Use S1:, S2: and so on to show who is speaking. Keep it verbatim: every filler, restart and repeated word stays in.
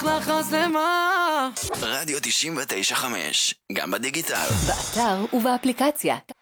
S1: לחסמה
S2: רדיו תשעים ותשע חמש, גם בדיגיטל.
S3: באתר ובאפליקציה.